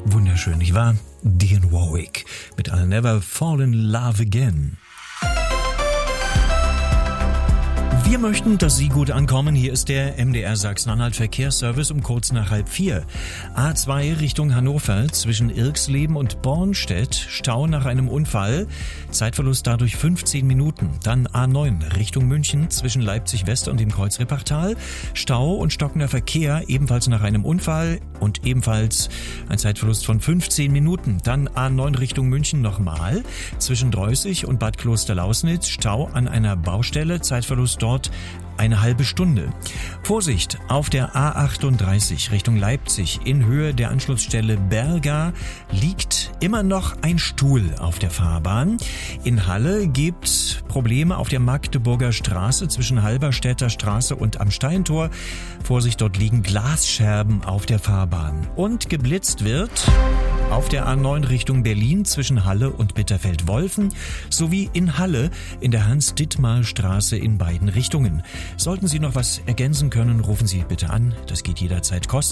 Wunderschön, nicht wahr? Dionne Warwick mit I'll Never Fall in Love Again. Wir möchten, dass Sie gut ankommen. Hier ist der MDR Sachsen-Anhalt Verkehrsservice um kurz nach 3:30. A2 Richtung Hannover zwischen Irxleben und Bornstedt. Stau nach einem Unfall. Zeitverlust dadurch 15 Minuten. Dann A9 Richtung München zwischen Leipzig West und dem Kreuzripachtal. Stau und stockender Verkehr ebenfalls nach einem Unfall und ebenfalls ein Zeitverlust von 15 Minuten. Dann A9 Richtung München nochmal. Zwischen Dreußig und Bad Klosterlausnitz. Stau an einer Baustelle. Zeitverlust dort eine halbe Stunde. Vorsicht, auf der A38 Richtung Leipzig in Höhe der Anschlussstelle Berga liegt immer noch ein Stuhl auf der Fahrbahn. In Halle gibt Probleme auf der Magdeburger Straße zwischen Halberstädter Straße und am Steintor. Vorsicht, dort liegen Glasscherben auf der Fahrbahn. Und geblitzt wird auf der A9 Richtung Berlin zwischen Halle und Bitterfeld-Wolfen sowie in Halle in der Hans-Dittmar-Straße in beiden Richtungen. Sollten Sie noch was ergänzen können, rufen Sie bitte an. Das geht jederzeit kostenlos.